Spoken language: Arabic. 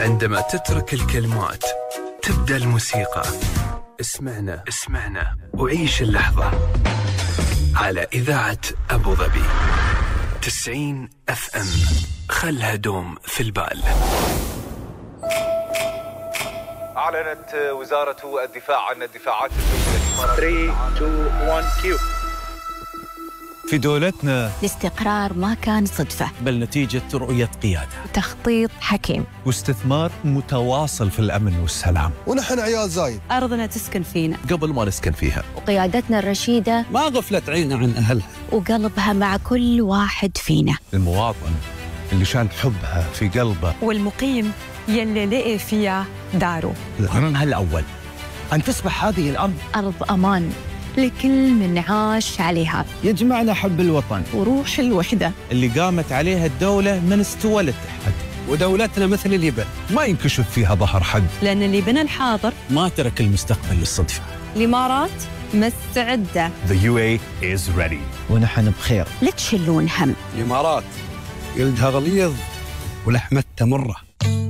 عندما تترك الكلمات تبدأ الموسيقى. اسمعنا وعيش اللحظة على إذاعة أبو ظبي 90 FM. خلها دوم في البال. أعلنت وزارة الدفاع عن الدفاعات الجوية 3 2 1 كيو. في دولتنا الاستقرار ما كان صدفة، بل نتيجة رؤية قيادة تخطيط حكيم واستثمار متواصل في الأمن والسلام. ونحن عيال زايد، أرضنا تسكن فينا قبل ما نسكن فيها، وقيادتنا الرشيدة ما غفلت عيننا عن أهلها، وقلبها مع كل واحد فينا. المواطن اللي شان حبها في قلبه، والمقيم يلي لقي فيها داره. الغرض الأول أن تصبح هذه الأرض أرض أمان لكل من عاش عليها، يجمعنا حب الوطن وروح الوحدة اللي قامت عليها الدولة من استوى الاتحاد. ودولتنا مثل اليبن ما ينكشف فيها ظهر حد، لأن اللي بنى الحاضر ما ترك المستقبل للصدفة. الإمارات مستعدة. The UAE is ready. ونحن بخير. لا تشلون هم. الإمارات جلدها غليظ ولحمتها مرة.